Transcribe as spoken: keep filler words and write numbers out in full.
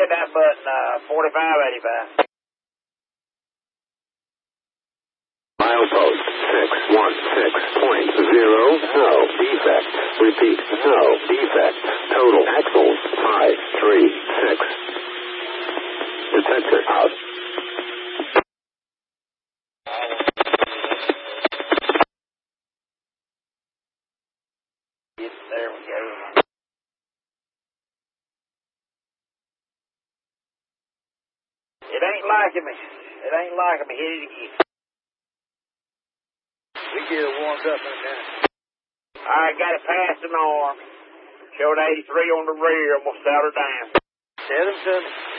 that button, uh, forty-five eighty-five. Milepost six one six point zero, no defect. Repeat, no defect. Total axles five three six. Detector out. There we go. It ain't liking me. It ain't liking me. Hit it again. We get it warmed up in there. Alright, got it past an arm. Showed eighty-three on the rear. I'm gonna start her down. Seven seven.